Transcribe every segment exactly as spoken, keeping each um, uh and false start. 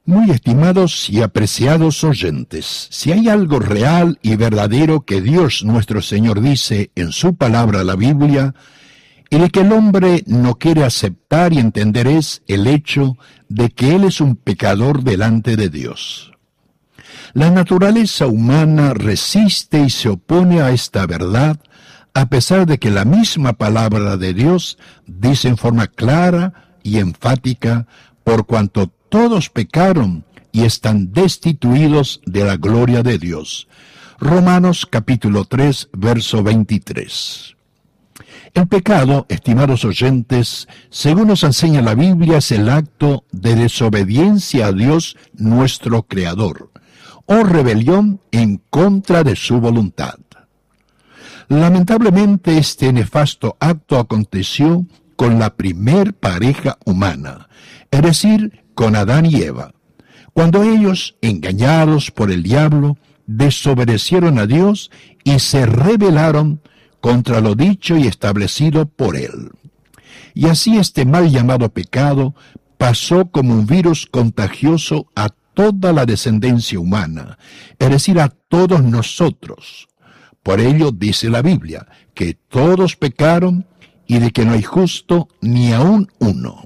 Muy estimados y apreciados oyentes, si hay algo real y verdadero que Dios nuestro Señor dice en su palabra, la Biblia, y de que el hombre no quiere aceptar y entender, es el hecho de que él es un pecador delante de Dios. La naturaleza humana resiste y se opone a esta verdad, a pesar de que la misma palabra de Dios dice en forma clara y enfática, por cuanto todos pecaron y están destituidos de la gloria de Dios. Romanos capítulo tres, verso veintitrés. El pecado, estimados oyentes, según nos enseña la Biblia, es el acto de desobediencia a Dios nuestro Creador, o rebelión en contra de su voluntad. Lamentablemente, este nefasto acto aconteció con la primer pareja humana, es decir, con Adán y Eva, cuando ellos, engañados por el diablo, desobedecieron a Dios y se rebelaron contra lo dicho y establecido por él. Y así este mal llamado pecado pasó como un virus contagioso a toda la descendencia humana, es decir, a todos nosotros. Por ello dice la Biblia, que todos pecaron y de que no hay justo ni aun uno.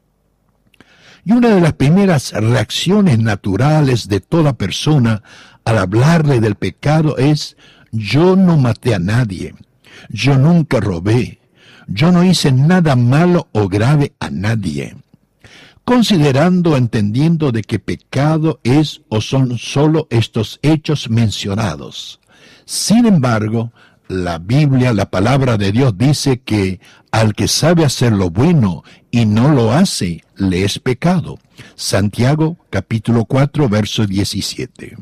Y una de las primeras reacciones naturales de toda persona al hablarle del pecado es: yo no maté a nadie, yo nunca robé, yo no hice nada malo o grave a nadie. Considerando, entendiendo de que pecado es o son solo estos hechos mencionados. Sin embargo, la Biblia, la palabra de Dios, dice que al que sabe hacer lo bueno y no lo hace, le es pecado. Santiago capítulo cuatro, verso diecisiete.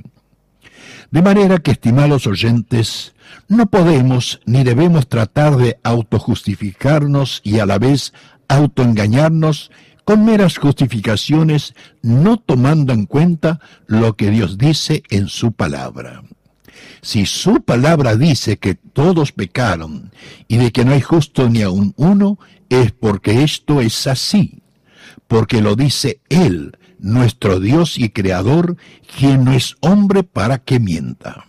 De manera que, estimados oyentes, no podemos ni debemos tratar de autojustificarnos y a la vez autoengañarnos con meras justificaciones, no tomando en cuenta lo que Dios dice en su palabra. Si su palabra dice que todos pecaron y de que no hay justo ni aun uno, es porque esto es así, porque lo dice Él, nuestro Dios y Creador, quien no es hombre para que mienta.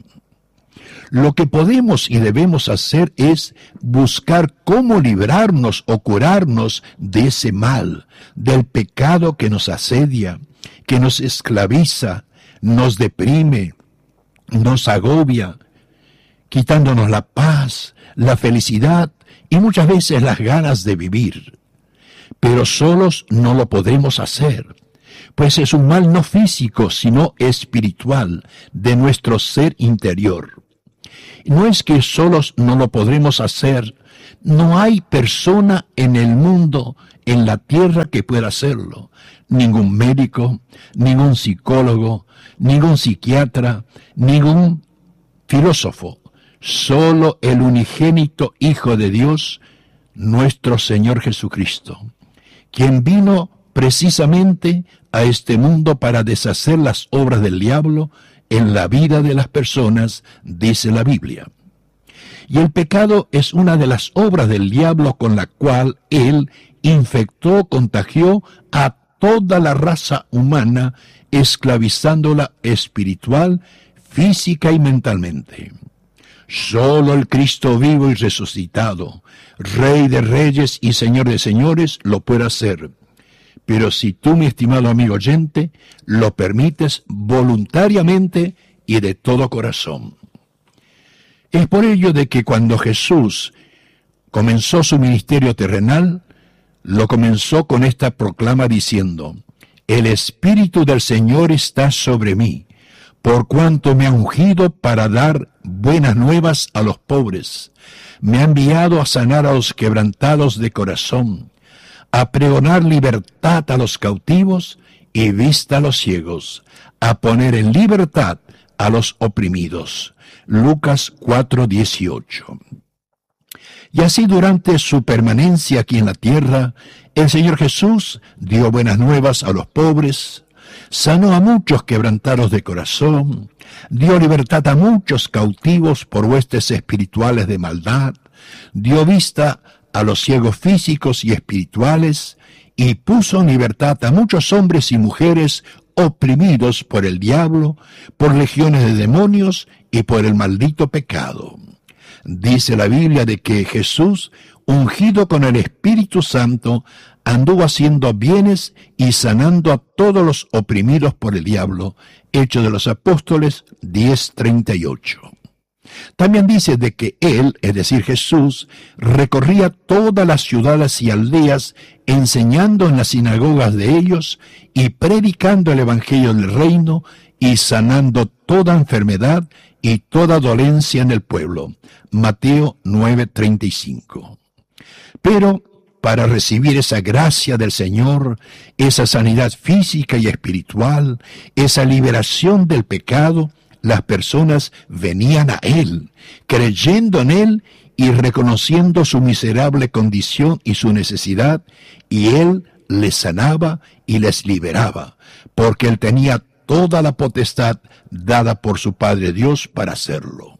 Lo que podemos y debemos hacer es buscar cómo librarnos o curarnos de ese mal, del pecado que nos asedia, que nos esclaviza, nos deprime, nos agobia, quitándonos la paz, la felicidad y muchas veces las ganas de vivir. Pero solos no lo podemos hacer, pues es un mal no físico, sino espiritual, de nuestro ser interior. No es que solos no lo podremos hacer, no hay persona en el mundo, en la tierra, que pueda hacerlo. Ningún médico, ningún psicólogo, ningún psiquiatra, ningún filósofo. Solo el unigénito Hijo de Dios, nuestro Señor Jesucristo, quien vino precisamente a este mundo para deshacer las obras del diablo en la vida de las personas, dice la Biblia. Y el pecado es una de las obras del diablo con la cual él infectó, contagió a toda la raza humana, esclavizándola espiritual, física y mentalmente. Solo el Cristo vivo y resucitado, Rey de reyes y Señor de señores, lo puede hacer. Pero si tú, mi estimado amigo oyente, lo permites voluntariamente y de todo corazón. Es por ello de que cuando Jesús comenzó su ministerio terrenal, lo comenzó con esta proclama diciendo: el Espíritu del Señor está sobre mí, por cuanto me ha ungido para dar buenas nuevas a los pobres, me ha enviado a sanar a los quebrantados de corazón, a pregonar libertad a los cautivos y vista a los ciegos, a poner en libertad a los oprimidos. Lucas cuatro dieciocho. Y así, durante su permanencia aquí en la tierra, el Señor Jesús dio buenas nuevas a los pobres, sanó a muchos quebrantados de corazón, dio libertad a muchos cautivos por huestes espirituales de maldad, dio vista a los ciegos físicos y espirituales, y puso en libertad a muchos hombres y mujeres oprimidos por el diablo, por legiones de demonios y por el maldito pecado. Dice la Biblia de que Jesús, ungido con el Espíritu Santo, anduvo haciendo bienes y sanando a todos los oprimidos por el diablo. Hechos de los Apóstoles diez treinta y ocho. También dice de que él, es decir Jesús, recorría todas las ciudades y aldeas, enseñando en las sinagogas de ellos y predicando el evangelio del reino y sanando toda enfermedad y toda dolencia en el pueblo. Mateo nueve treinta y cinco. Pero para recibir esa gracia del Señor, esa sanidad física y espiritual, esa liberación del pecado, las personas venían a Él, creyendo en Él y reconociendo su miserable condición y su necesidad, y Él les sanaba y les liberaba, porque Él tenía toda la potestad dada por su Padre Dios para hacerlo.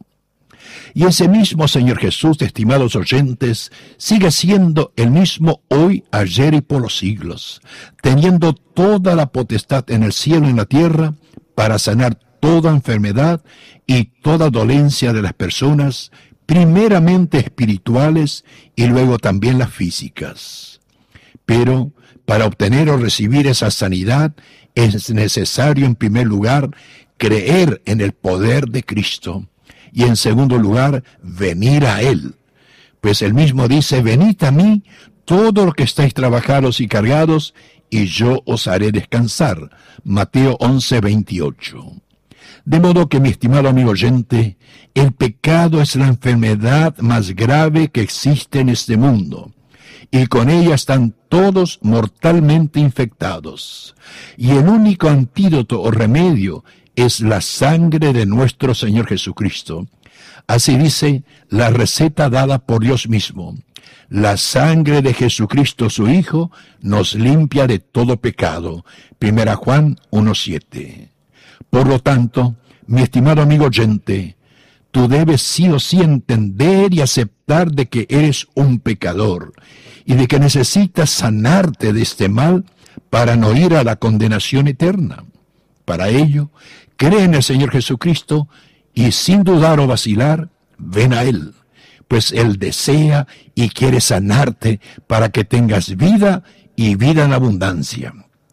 Y ese mismo Señor Jesús, estimados oyentes, sigue siendo el mismo hoy, ayer y por los siglos, teniendo toda la potestad en el cielo y en la tierra para sanar toda enfermedad y toda dolencia de las personas, primeramente espirituales y luego también las físicas. Pero para obtener o recibir esa sanidad es necesario en primer lugar creer en el poder de Cristo y en segundo lugar venir a Él. Pues Él mismo dice: venid a mí todos los que estáis trabajados y cargados, y yo os haré descansar. Mateo once veintiocho. De modo que, mi estimado amigo oyente, el pecado es la enfermedad más grave que existe en este mundo, y con ella están todos mortalmente infectados. Y el único antídoto o remedio es la sangre de nuestro Señor Jesucristo. Así dice la receta dada por Dios mismo: la sangre de Jesucristo su Hijo nos limpia de todo pecado. Primera Juan uno siete. Por lo tanto, mi estimado amigo oyente, tú debes sí o sí entender y aceptar de que eres un pecador y de que necesitas sanarte de este mal para no ir a la condenación eterna. Para ello, cree en el Señor Jesucristo y sin dudar o vacilar, ven a Él, pues Él desea y quiere sanarte para que tengas vida y vida en abundancia.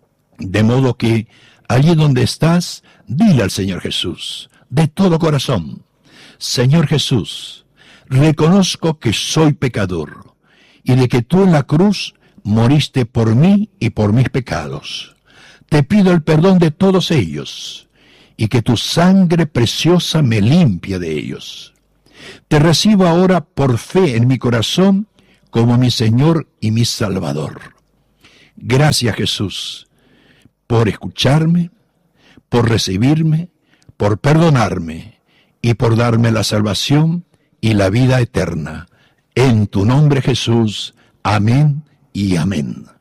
De modo que, allí donde estás, dile al Señor Jesús, de todo corazón: Señor Jesús, reconozco que soy pecador, y de que tú en la cruz moriste por mí y por mis pecados. Te pido el perdón de todos ellos, y que tu sangre preciosa me limpie de ellos. Te recibo ahora por fe en mi corazón como mi Señor y mi Salvador. Gracias, Jesús, por escucharme, por recibirme, por perdonarme y por darme la salvación y la vida eterna. En tu nombre, Jesús. Amén y amén.